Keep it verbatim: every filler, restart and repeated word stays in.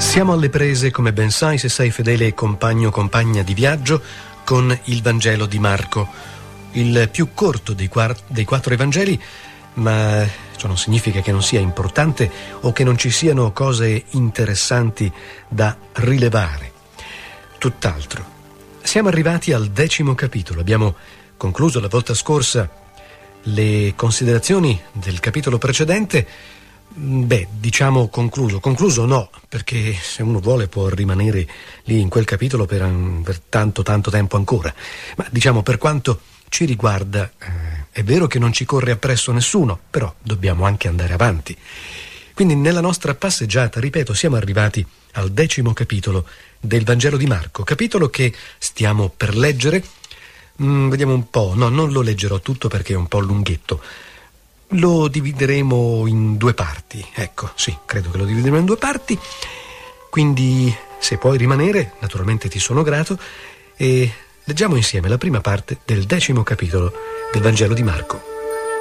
Siamo alle prese, come ben sai se sei fedele compagno o compagna di viaggio, con il Vangelo di Marco, il più corto dei, quart- dei quattro Evangeli, ma ciò non significa che non sia importante o che non ci siano cose interessanti da rilevare. Tutt'altro. Siamo arrivati al decimo capitolo. Abbiamo concluso la volta scorsa le considerazioni del capitolo precedente. Beh, diciamo concluso. Concluso no, perché se uno vuole può rimanere lì in quel capitolo per, per tanto tanto tempo ancora. Ma diciamo, per quanto ci riguarda, eh, è vero che non ci corre appresso nessuno, però dobbiamo anche andare avanti. Quindi nella nostra passeggiata, ripeto, siamo arrivati al decimo capitolo del Vangelo di Marco, capitolo che stiamo per leggere. Mm, vediamo un po', no, non lo leggerò tutto perché è un po' lunghetto. Lo divideremo in due parti, ecco, sì, credo che lo divideremo in due parti, quindi se puoi rimanere, naturalmente ti sono grato, e leggiamo insieme la prima parte del decimo capitolo del Vangelo di Marco.